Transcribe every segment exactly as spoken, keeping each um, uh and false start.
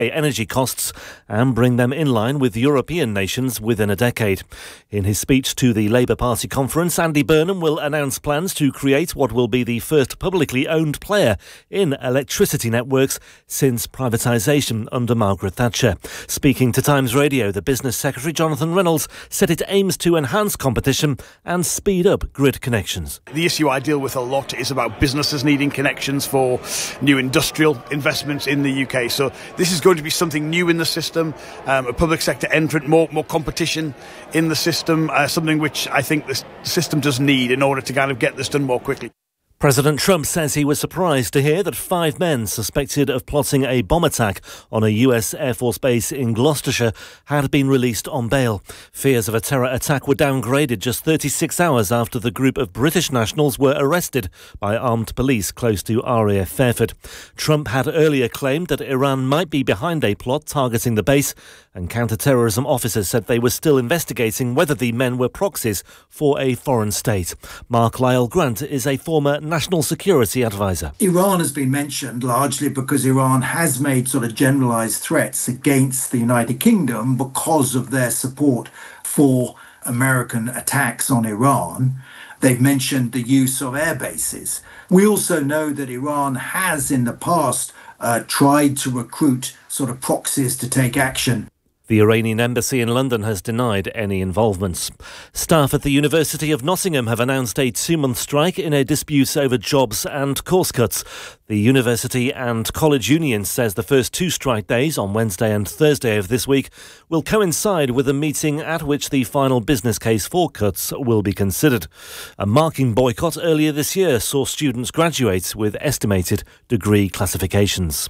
energy costs and bring them in line with European nations within a decade. In his speech to the Labour Party conference, Andy Burnham will announce plans to create what will be the first publicly owned player in electricity networks since privatisation under Margaret Thatcher. Speaking to Times Radio, the Business Secretary Jonathan Reynolds said it aims to enhance competition and speed up grid connections. The issue I deal with a lot is about businesses needing connections for new industrial investments in the U K. So this is going to be something new in the system, um, a public sector entrant, more more competition in the system, uh, something which I think the system does need in order to kind of get this done more quickly. President Trump says he was surprised to hear that five men suspected of plotting a bomb attack on a U S Air Force base in Gloucestershire had been released on bail. Fears of a terror attack were downgraded just thirty-six hours after the group of British nationals were arrested by armed police close to R A F Fairford. Trump had earlier claimed that Iran might be behind a plot targeting the base, and counter-terrorism officers said they were still investigating whether the men were proxies for a foreign state. Mark Lyle Grant is a former national security advisor. Iran has been mentioned largely because Iran has made sort of generalised threats against the United Kingdom because of their support for American attacks on Iran. They've mentioned the use of air bases. We also know that Iran has in the past uh, tried to recruit sort of proxies to take action. The Iranian embassy in London has denied any involvements. Staff at the University of Nottingham have announced a two-month strike in a dispute over jobs and course cuts. The university and college union says the first two strike days, on Wednesday and Thursday of this week, will coincide with a meeting at which the final business case for cuts will be considered. A marking boycott earlier this year saw students graduate with estimated degree classifications.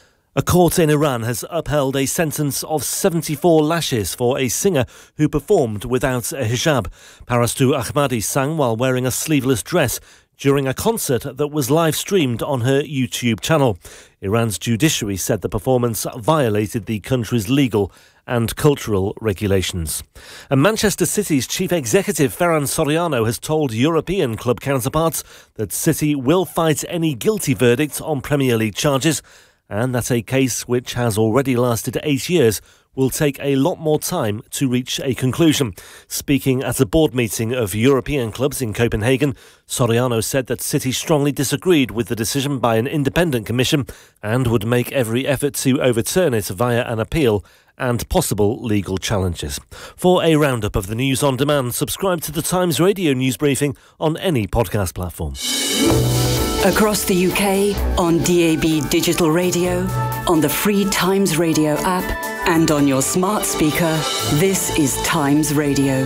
A court in Iran has upheld a sentence of seventy-four lashes for a singer who performed without a hijab. Parastu Ahmadi sang while wearing a sleeveless dress during a concert that was live-streamed on her YouTube channel. Iran's judiciary said the performance violated the country's legal and cultural regulations. And Manchester City's chief executive Ferran Soriano has told European club counterparts that City will fight any guilty verdict on Premier League charges, and that a case which has already lasted eight years will take a lot more time to reach a conclusion. Speaking at a board meeting of European clubs in Copenhagen, Soriano said that City strongly disagreed with the decision by an independent commission and would make every effort to overturn it via an appeal and possible legal challenges. For a roundup of the news on demand, subscribe to the Times Radio news briefing on any podcast platform. Across the U K, on D A B digital radio, on the free Times Radio app, and on your smart speaker, this is Times Radio.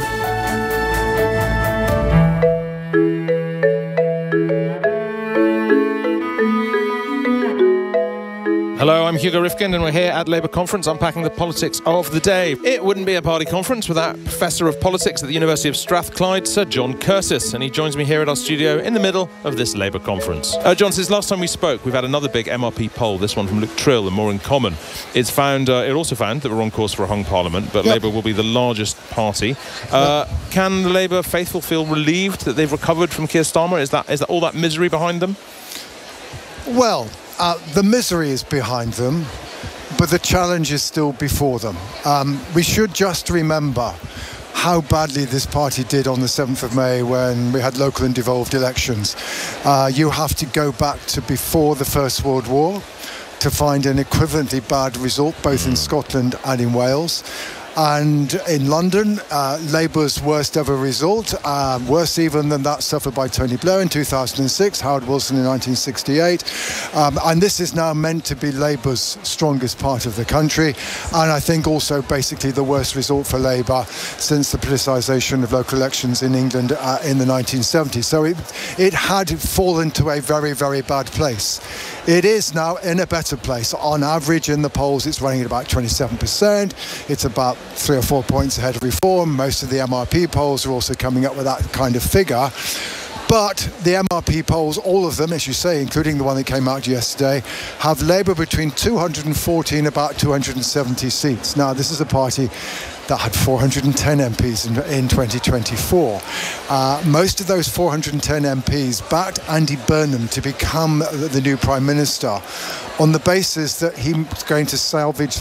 Hello, I'm Hugo Rifkin and we're here at Labour Conference unpacking the politics of the day. It wouldn't be a party conference without Professor of Politics at the University of Strathclyde, Sir John Curtis, and he joins me here at our studio in the middle of this Labour Conference. Uh, John, since last time we spoke, we've had another big M R P poll, this one from Luke Trill and More in Common. It's found, uh, it also found that we're on course for a hung parliament, but yep. Labour will be the largest party. Uh, yep. Can the Labour faithful feel relieved that they've recovered from Keir Starmer? Is that, is that all that misery behind them? Well, Uh, the misery is behind them, but the challenge is still before them. Um, we should just remember how badly this party did on the seventh of May when we had local and devolved elections. Uh, you have to go back to before the First World War to find an equivalently bad result, both in Scotland and in Wales. And in London, uh, Labour's worst ever result, um, worse even than that suffered by Tony Blair in two thousand six, Howard Wilson in nineteen sixty-eight. Um, and this is now meant to be Labour's strongest part of the country. And I think also basically the worst result for Labour since the politicisation of local elections in England uh, in the nineteen seventies. So it, it had fallen to a very, very bad place. It is now in a better place. On average in the polls, it's running at about twenty-seven percent. It's about three or four points ahead of Reform. Most of the M R P polls are also coming up with that kind of figure. But the M R P polls, all of them, as you say, including the one that came out yesterday, have Labour between two hundred forty and about two hundred seventy seats. Now, this is a party that had four hundred ten M Ps in, in twenty twenty-four. Uh, most of those four hundred ten M Ps backed Andy Burnham to become the, the new Prime Minister on the basis that he was going to salvage